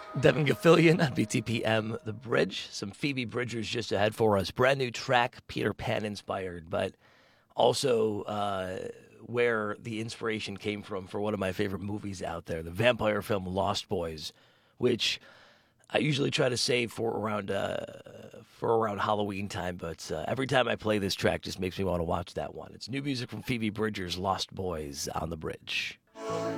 Devin Gafillion on BTPM The Bridge. Some Phoebe Bridgers just ahead for us. Brand new track, Peter Pan inspired, but also where the inspiration came from for one of my favorite movies out there, the vampire film Lost Boys, which I usually try to save for around Halloween time, but every time I play this track, just makes me want to watch that one. It's new music from Phoebe Bridgers, Lost Boys on The Bridge.